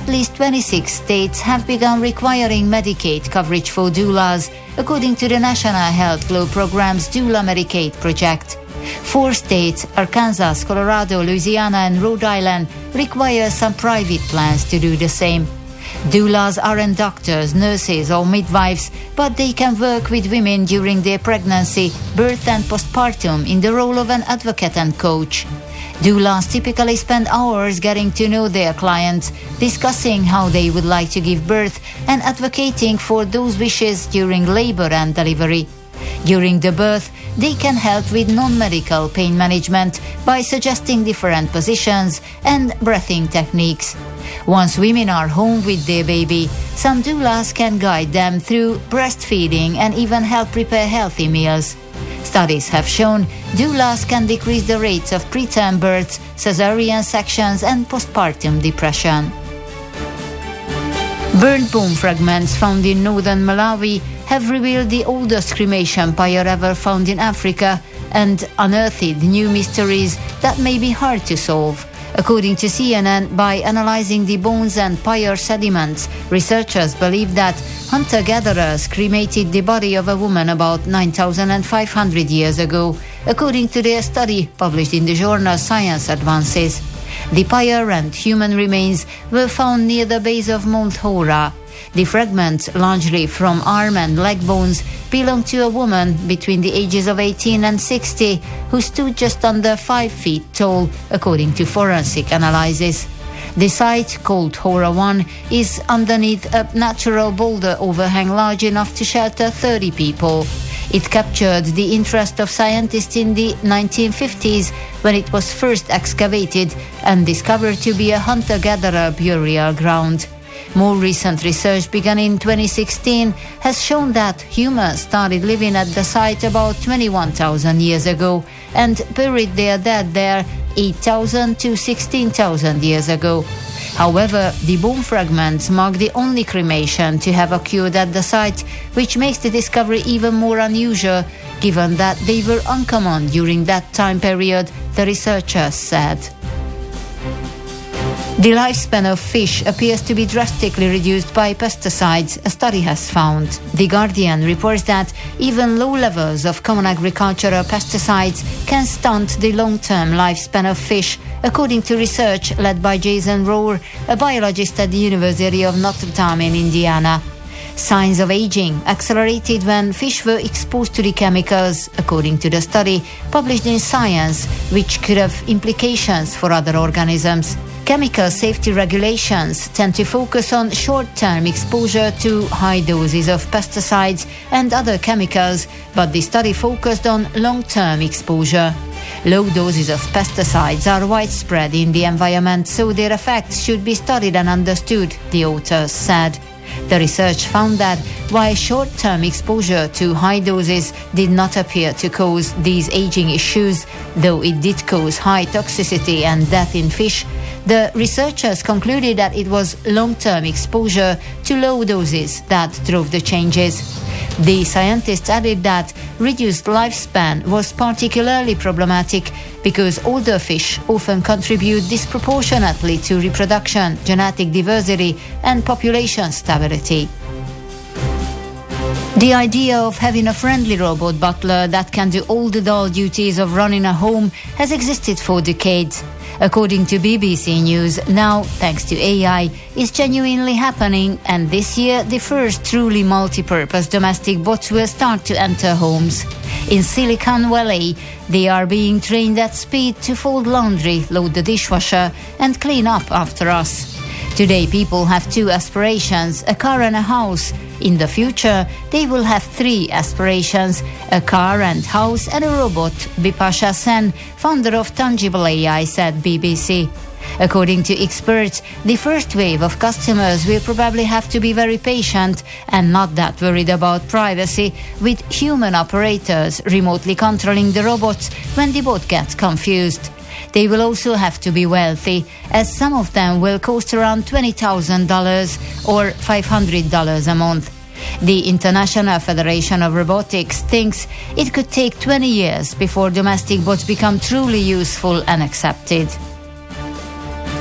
least 26 states have begun requiring Medicaid coverage for doulas, according to the National Health Law Program's Doula Medicaid project. 4 states, Arkansas, Colorado, Louisiana and Rhode Island, require some private plans to do the same. Doulas aren't doctors, nurses or midwives, but they can work with women during their pregnancy, birth and postpartum in the role of an advocate and coach. Doulas typically spend hours getting to know their clients, discussing how they would like to give birth and advocating for those wishes during labor and delivery. During the birth, they can help with non-medical pain management by suggesting different positions and breathing techniques. Once women are home with their baby, some doulas can guide them through breastfeeding and even help prepare healthy meals. Studies have shown doulas can decrease the rates of preterm births, cesarean sections and postpartum depression. Burnt bone fragments found in northern Malawi have revealed the oldest cremation pyre ever found in Africa and unearthed new mysteries that may be hard to solve. According to CNN, by analyzing the bones and pyre sediments, researchers believe that hunter-gatherers cremated the body of a woman about 9,500 years ago, according to their study published in the journal Science Advances. The pyre and human remains were found near the base of Mount Hora. The fragments, largely from arm and leg bones, belong to a woman between the ages of 18 and 60 who stood just under 5 feet tall, according to forensic analysis. The site, called Hora 1, is underneath a natural boulder overhang large enough to shelter 30 people. It captured the interest of scientists in the 1950s when it was first excavated and discovered to be a hunter-gatherer burial ground. More recent research begun in 2016 has shown that humans started living at the site about 21,000 years ago and buried their dead there 8,000 to 16,000 years ago. However, the bone fragments mark the only cremation to have occurred at the site, which makes the discovery even more unusual, given that they were uncommon during that time period, the researchers said. The lifespan of fish appears to be drastically reduced by pesticides, a study has found. The Guardian reports that even low levels of common agricultural pesticides can stunt the long-term lifespan of fish, according to research led by Jason Rohr, a biologist at the University of Notre Dame in Indiana. Signs of aging accelerated when fish were exposed to the chemicals, according to the study published in Science, which could have implications for other organisms. Chemical safety regulations tend to focus on short-term exposure to high doses of pesticides and other chemicals, but the study focused on long-term exposure. Low doses of pesticides are widespread in the environment, so their effects should be studied and understood, the authors said. The research found that while short-term exposure to high doses did not appear to cause these aging issues, though it did cause high toxicity and death in fish, the researchers concluded that it was long-term exposure to low doses that drove the changes. The scientists added that reduced lifespan was particularly problematic because older fish often contribute disproportionately to reproduction, genetic diversity, and population stability. The idea of having a friendly robot butler that can do all the dull duties of running a home has existed for decades. According to BBC News, now, thanks to AI, is genuinely happening, and this year the first truly multi-purpose domestic bots will start to enter homes. In Silicon Valley, they are being trained at speed to fold laundry, load the dishwasher, and clean up after us. Today, people have 2 aspirations, a car and a house. In the future, they will have 3 aspirations, a car and house and a robot, Bipasha Sen, founder of Tangible AI, said BBC. According to experts, the first wave of customers will probably have to be very patient and not that worried about privacy, with human operators remotely controlling the robots when the bot gets confused. They will also have to be wealthy, as some of them will cost around $20,000 or $500 a month. The International Federation of Robotics thinks it could take 20 years before domestic bots become truly useful and accepted.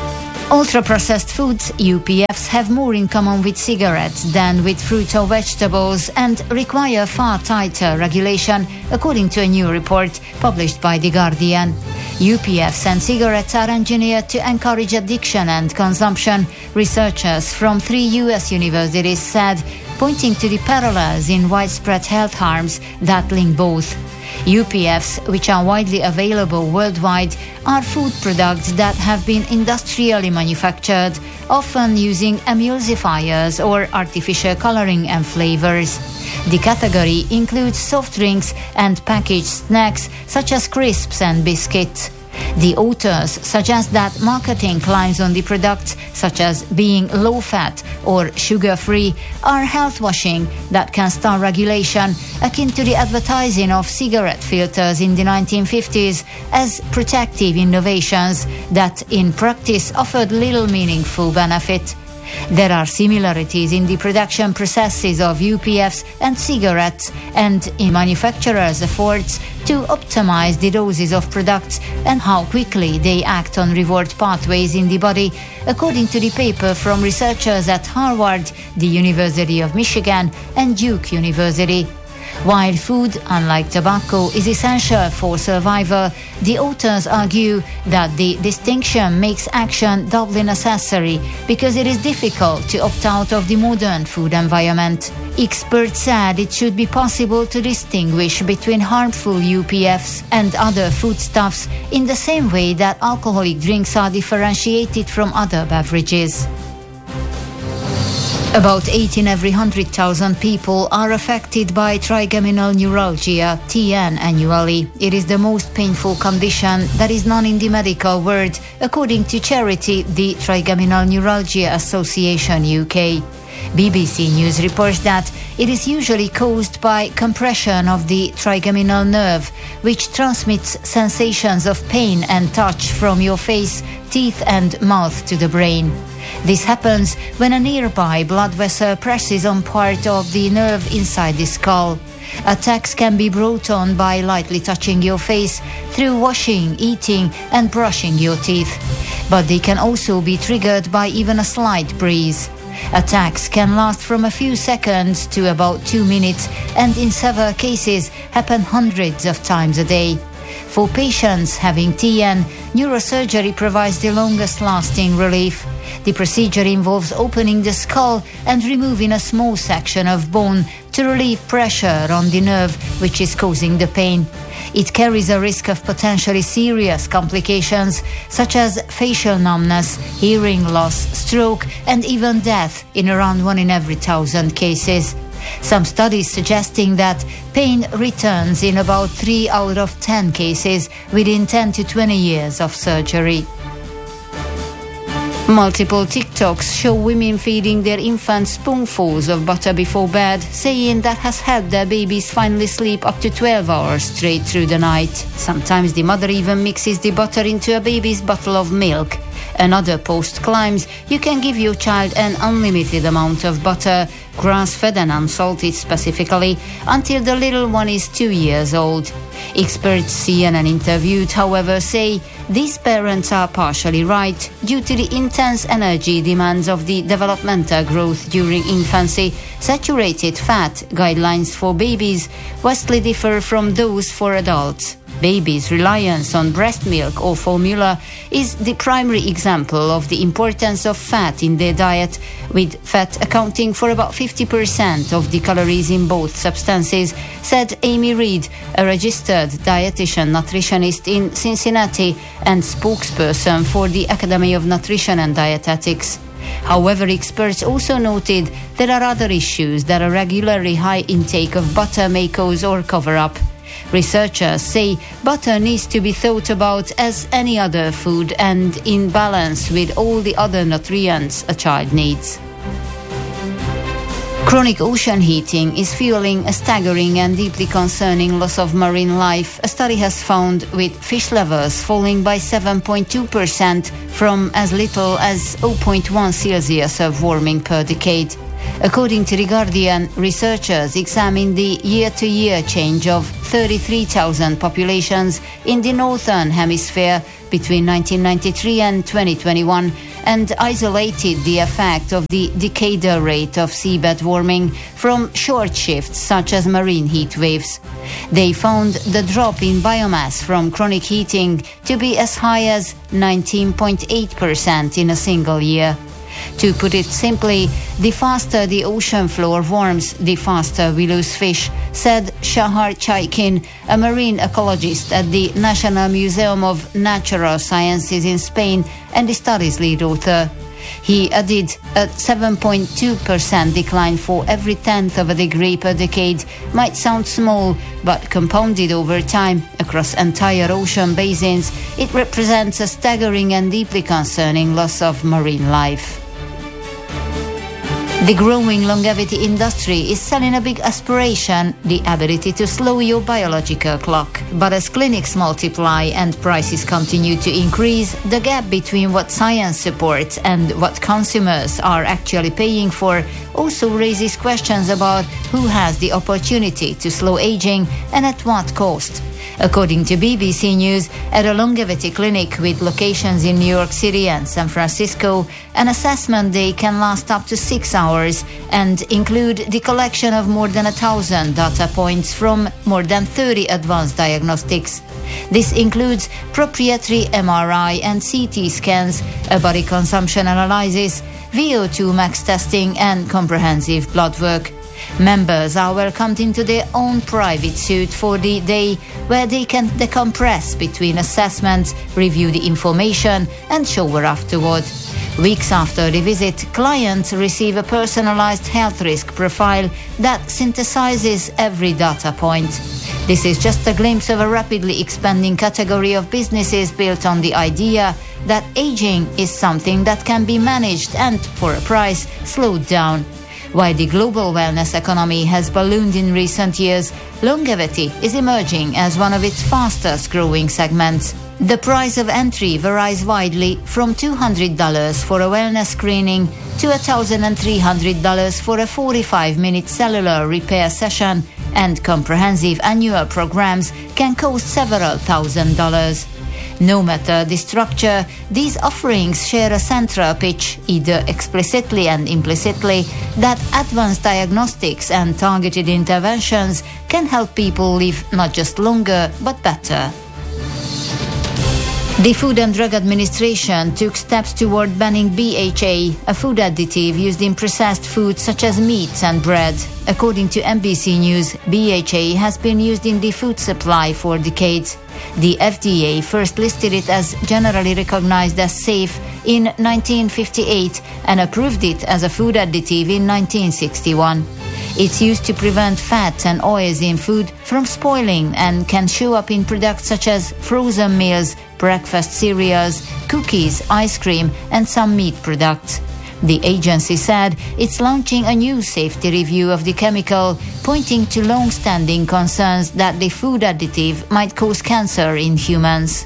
Ultra-processed foods, UPFs, have more in common with cigarettes than with fruits or vegetables and require far tighter regulation, according to a new report published by The Guardian. UPFs and cigarettes are engineered to encourage addiction and consumption, researchers from 3 US universities said, pointing to the parallels in widespread health harms that link both. UPFs, which are widely available worldwide, are food products that have been industrially manufactured, often using emulsifiers or artificial coloring and flavors. The category includes soft drinks and packaged snacks such as crisps and biscuits. The authors suggest that marketing claims on the products, such as being low-fat or sugar-free, are health washing that can start regulation, akin to the advertising of cigarette filters in the 1950s as protective innovations that in practice offered little meaningful benefit. There are similarities in the production processes of UPFs and cigarettes and in manufacturers' efforts to optimize the doses of products and how quickly they act on reward pathways in the body, according to the paper from researchers at Harvard, the University of Michigan, and Duke University. While food, unlike tobacco, is essential for survival, the authors argue that the distinction makes action doubly necessary because it is difficult to opt out of the modern food environment. Experts said it should be possible to distinguish between harmful UPFs and other foodstuffs in the same way that alcoholic drinks are differentiated from other beverages. About 8 in every 100,000 people are affected by trigeminal neuralgia, TN, annually. It is the most painful condition that is known in the medical world, according to charity, the Trigeminal Neuralgia Association UK. BBC News reports that it is usually caused by compression of the trigeminal nerve, which transmits sensations of pain and touch from your face, teeth and mouth to the brain. This happens when a nearby blood vessel presses on part of the nerve inside the skull. Attacks can be brought on by lightly touching your face, through washing, eating and brushing your teeth. But they can also be triggered by even a slight breeze. Attacks can last from a few seconds to about 2 minutes and in several cases happen hundreds of times a day. For patients having TN, neurosurgery provides the longest lasting relief. The procedure involves opening the skull and removing a small section of bone to relieve pressure on the nerve which is causing the pain. It carries a risk of potentially serious complications such as facial numbness, hearing loss, stroke and even death in around 1 in every 1,000 cases. Some studies suggesting that pain returns in about 3 out of 10 cases within 10 to 20 years of surgery. Multiple TikToks show women feeding their infants spoonfuls of butter before bed, saying that has helped their babies finally sleep up to 12 hours straight through the night. Sometimes the mother even mixes the butter into a baby's bottle of milk. Another post claims you can give your child an unlimited amount of butter, grass-fed and unsalted specifically, until the little one is 2 years old. Experts CNN interviewed, however, say these parents are partially right due to the intense energy demands of the developmental growth during infancy. Saturated fat guidelines for babies vastly differ from those for adults. Babies' reliance on breast milk or formula is the primary example of the importance of fat in their diet, with fat accounting for about 50% of the calories in both substances, said Amy Reed, a registered dietitian nutritionist in Cincinnati and spokesperson for the Academy of Nutrition and Dietetics. However, experts also noted there are other issues that a regularly high intake of butter may cause or cover up. Researchers say butter needs to be thought about as any other food and in balance with all the other nutrients a child needs. Chronic ocean heating is fueling a staggering and deeply concerning loss of marine life, a study has found, with fish levels falling by 7.2% from as little as 0.1 Celsius of warming per decade. According to The Guardian, researchers examined the year-to-year change of 33,000 populations in the Northern Hemisphere between 1993 and 2021 and isolated the effect of the decadal rate of seabed warming from short shifts such as marine heat waves. They found the drop in biomass from chronic heating to be as high as 19.8% in a single year. To put it simply, the faster the ocean floor warms, the faster we lose fish, said Shahar Chaikin, a marine ecologist at the National Museum of Natural Sciences in Spain and the study's lead author. He added a 7.2% decline for every tenth of a degree per decade might sound small, but compounded over time across entire ocean basins, it represents a staggering and deeply concerning loss of marine life. The growing longevity industry is selling a big aspiration, the ability to slow your biological clock. But as clinics multiply and prices continue to increase, the gap between what science supports and what consumers are actually paying for also raises questions about who has the opportunity to slow aging and at what cost. According to BBC News, at a longevity clinic with locations in New York City and San Francisco, an assessment day can last up to 6 hours and include the collection of more than 1,000 data points from more than 30 advanced diagnostics. This includes proprietary MRI and CT scans, a body consumption analysis, VO2 max testing and comprehensive blood work. Members are welcomed into their own private suite for the day, where they can decompress between assessments, review the information and shower afterward. Weeks after the visit, clients receive a personalized health risk profile that synthesizes every data point. This is just a glimpse of a rapidly expanding category of businesses built on the idea that aging is something that can be managed and, for a price, slowed down. While the global wellness economy has ballooned in recent years, longevity is emerging as one of its fastest growing segments. The price of entry varies widely from $200 for a wellness screening to $1,300 for a 45-minute cellular repair session, and comprehensive annual programs can cost several $1,000s. No matter the structure, these offerings share a central pitch, either explicitly and implicitly, that advanced diagnostics and targeted interventions can help people live not just longer, but better. The Food and Drug Administration took steps toward banning BHA, a food additive used in processed foods such as meats and bread. According to NBC News, BHA has been used in the food supply for decades. The FDA first listed it as generally recognized as safe in 1958 and approved it as a food additive in 1961. It's used to prevent fats and oils in food from spoiling and can show up in products such as frozen meals, breakfast cereals, cookies, ice cream, and some meat products. The agency said it's launching a new safety review of the chemical, pointing to long-standing concerns that the food additive might cause cancer in humans.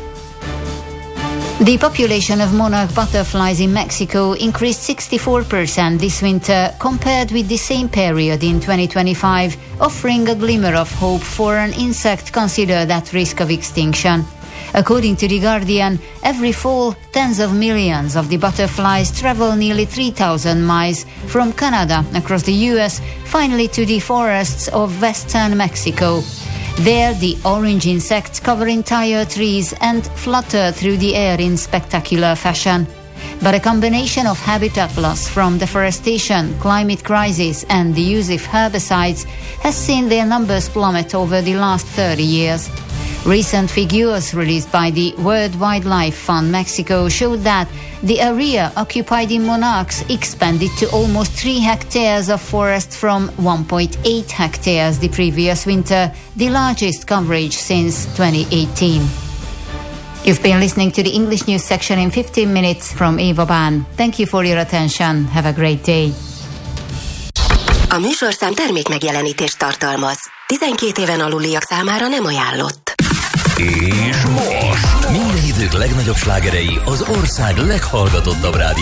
The population of monarch butterflies in Mexico increased 64% this winter compared with the same period in 2025, offering a glimmer of hope for an insect considered at risk of extinction. According to The Guardian, every fall, tens of millions of the butterflies travel nearly 3,000 miles from Canada across the US, finally to the forests of western Mexico. There, the orange insects cover entire trees and flutter through the air in spectacular fashion. But a combination of habitat loss from deforestation, climate crisis, and the use of herbicides has seen their numbers plummet over the last 30 years. Recent figures released by the World Wildlife Fund Mexico showed that the area occupied in monarchs expanded to almost 3 hectares of forest from 1.8 hectares the previous winter, the largest coverage since 2018. You've been listening to the English news section in 15 minutes from Eva Bán. Thank you for your attention. Have a great day. A műsorszám termékmegjelenítést tartalmaz. 12 éven aluliak számára nem ajánlott. És most minden idők legnagyobb slágerei az ország leghallgatottabb rádió